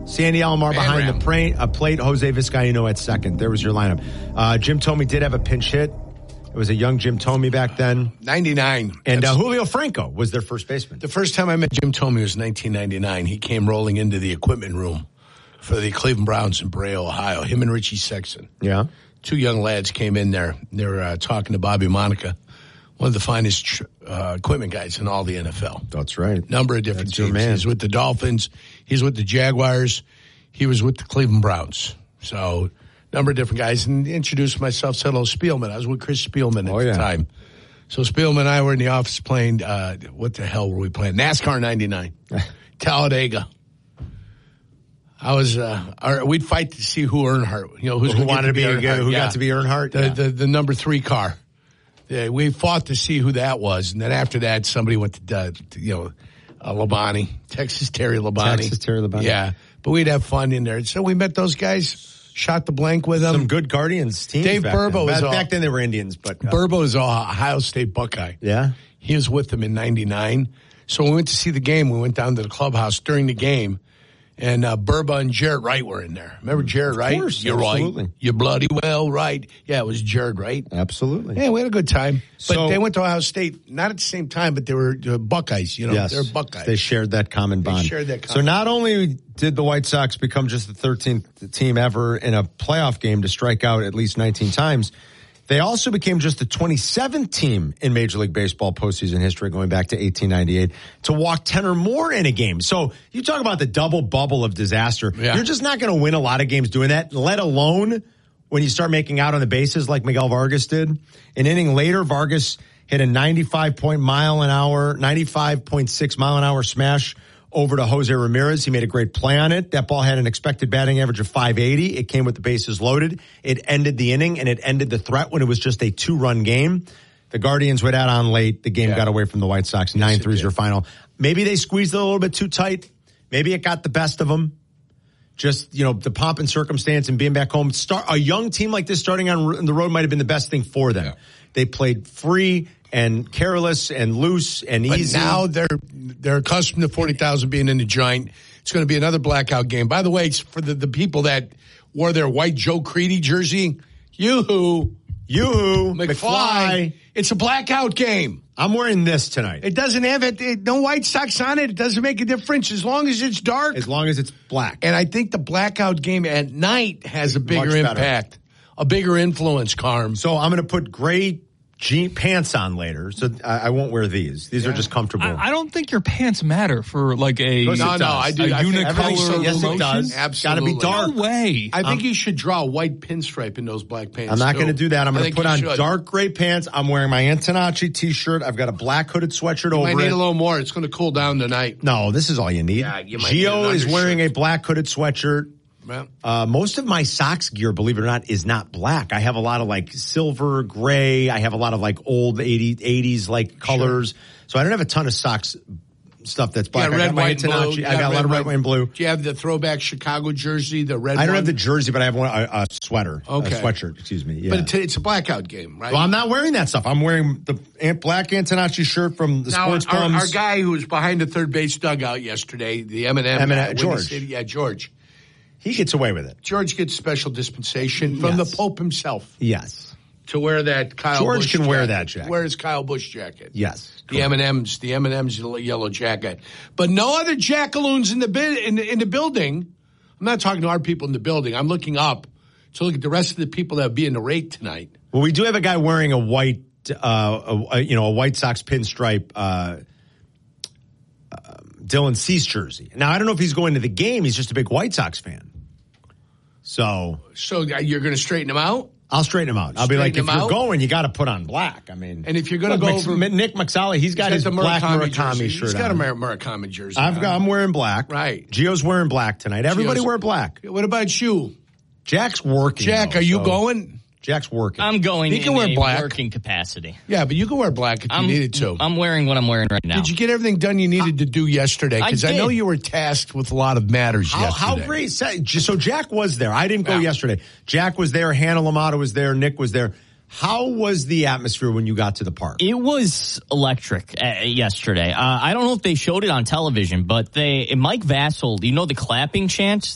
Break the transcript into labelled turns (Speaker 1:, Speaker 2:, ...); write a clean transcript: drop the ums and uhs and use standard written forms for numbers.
Speaker 1: Sandy Alomar behind the plate. Jose Vizcaíno at second. There was your lineup. Jim Thome did have a pinch hit. It was a young Jim Thome back then.
Speaker 2: 99.
Speaker 1: And Julio Franco was their first baseman.
Speaker 2: The first time I met Jim Thome was 1999. He came rolling into the equipment room for the Cleveland Browns in Brea, Ohio. Him and Richie Sexton.
Speaker 1: Yeah.
Speaker 2: Two young lads came in there. They were talking to Bobby Monica, one of the finest equipment guys in all the NFL.
Speaker 1: That's right.
Speaker 2: Number of different teams. He's with the Dolphins. He's with the Jaguars. He was with the Cleveland Browns. So, number of different guys. And introduced myself, said hello, Spielman. I was with Chris Spielman at the time. So, Spielman and I were in the office playing, what the hell were we playing? NASCAR 99. Talladega. I was, we'd fight to see who Earnhardt, who
Speaker 1: wanted to be Earnhardt. Who got to be Earnhardt?
Speaker 2: The number 3 car. Yeah, we fought to see who that was. And then after that, somebody went to Labonte, Texas Terry Labonte. Yeah. But we'd have fun in there. So we met those guys, shot the blank with them.
Speaker 1: Some good Guardians teams.
Speaker 2: Dave Burbo was
Speaker 1: back then they were Indians, but
Speaker 2: Burbo was Ohio State Buckeye.
Speaker 1: Yeah.
Speaker 2: He was with them in 99. So when we went to see the game, we went down to the clubhouse during the game. And Burba and Jared Wright were in there. Remember Jared Wright?
Speaker 1: Of course,
Speaker 2: You're
Speaker 1: absolutely.
Speaker 2: right. You're bloody well right. Yeah, it was Jared Wright.
Speaker 1: Absolutely.
Speaker 2: Yeah, we had a good time. But they went to Ohio State, not at the same time, but they were Buckeyes.
Speaker 1: Yes.
Speaker 2: They're Buckeyes.
Speaker 1: They shared that common bond. So not only did the White Sox become just the 13th team ever in a playoff game to strike out at least 19 times, they also became just the 27th team in Major League Baseball postseason history going back to 1898 to walk 10 or more in a game. So you talk about the double bubble of disaster. Yeah. You're just not going to win a lot of games doing that, let alone when you start making out on the bases like Miguel Vargas did. An inning later, Vargas hit a 95.6 mile an hour smash over to Jose Ramirez. He made a great play on it. That ball had an expected batting average of 580. It came with the bases loaded. It ended the inning, and it ended the threat when it was just a 2-run game. The Guardians went out on late. The game got away from the White Sox. 9-3 is your final. Maybe they squeezed it a little bit too tight. Maybe it got the best of them. Just, the pomp and circumstance and being back home. A young team like this starting on the road might have been the best thing for them. Yeah. They played free and careless and loose and easy.
Speaker 2: But now they're accustomed to 40,000 being in the Giant. It's going to be another blackout game. By the way, it's for the people that wore their white Joe Creedy jersey. Yoo-hoo, McFly. It's a blackout game.
Speaker 1: I'm wearing this tonight.
Speaker 2: It doesn't have no White Sox on it. It doesn't make a difference as long as it's dark.
Speaker 1: As long as it's black.
Speaker 2: And I think the blackout game at night has a bigger impact, a bigger influence, Carm.
Speaker 1: So I'm going to put gray pants on later, so I won't wear these. These are just comfortable.
Speaker 3: I don't think your pants matter for like a
Speaker 2: I do.
Speaker 3: A unicolor.
Speaker 1: Yes, it does.
Speaker 2: Absolutely.
Speaker 1: Got to be dark.
Speaker 3: No way.
Speaker 2: I think you should draw a white pinstripe in those black pants.
Speaker 1: I'm not going to do that. I'm going to put on dark gray pants. I'm wearing my Antonacci t-shirt. I've got a black hooded sweatshirt over it.
Speaker 2: You might need a little more. It's going to cool down tonight.
Speaker 1: No, this is all you need.
Speaker 2: Yeah,
Speaker 1: Gio is wearing a black hooded sweatshirt. Most of my Sox gear, believe it or not, is not black. I have a lot of like silver, gray. I have a lot of like old 80s like colors. Sure. So I don't have a ton of Sox stuff that's black.
Speaker 2: Red, white, blue.
Speaker 1: I got a lot of red, white, and blue.
Speaker 2: Do you have the throwback Chicago jersey, the red
Speaker 1: I don't
Speaker 2: one?
Speaker 1: have the jersey, but I have a sweater.
Speaker 2: Okay.
Speaker 1: A sweatshirt, excuse me. Yeah.
Speaker 2: But it's a blackout game, right?
Speaker 1: Well, I'm not wearing that stuff. I'm wearing the black Antonacci shirt from the Sports Bums.
Speaker 2: Our guy who was behind the third base dugout yesterday, the M&M.
Speaker 1: George.
Speaker 2: George.
Speaker 1: He gets away with it.
Speaker 2: George gets special dispensation from the Pope himself.
Speaker 1: Yes.
Speaker 2: To wear that Kyle
Speaker 1: George
Speaker 2: Busch
Speaker 1: can
Speaker 2: jacket.
Speaker 1: wear that jacket.
Speaker 2: Wear his Kyle Busch jacket.
Speaker 1: Yes.
Speaker 2: The M&M's yellow jacket. But no other jackaloons in the building. I'm not talking to our people in the building. I'm looking up to look at the rest of the people that will be in the rate tonight.
Speaker 1: Well, we do have a guy wearing a white, a White Sox pinstripe, Dylan Cease jersey. Now, I don't know if he's going to the game. He's just a big White Sox fan. So
Speaker 2: you're going to straighten him out?
Speaker 1: I'll straighten him out. I'll be like, if you're going, you got to put on black. I mean,
Speaker 2: and if you're going to go over
Speaker 1: Nick Maxali, he's got his black Murakami shirt on.
Speaker 2: He's got a Murakami jersey.
Speaker 1: I'm wearing black.
Speaker 2: Right.
Speaker 1: Gio's wearing black tonight. Everybody wear black.
Speaker 2: What about you?
Speaker 1: Jack's working.
Speaker 2: Jack, are you going?
Speaker 1: Jack's working.
Speaker 4: I'm going
Speaker 2: he can wear black.
Speaker 4: Working capacity.
Speaker 2: Yeah, but you can wear black if you needed to.
Speaker 4: I'm wearing what I'm wearing right now.
Speaker 2: Did you get everything done you needed to do yesterday? Because I know you were tasked with a lot of matters yesterday.
Speaker 1: How great. So Jack was there. I didn't go yesterday. Jack was there. Hannah LaMotta was there. Nick was there. How was the atmosphere when you got to the park?
Speaker 4: It was electric yesterday. I don't know if they showed it on television, but Mike Vassell, the clapping chant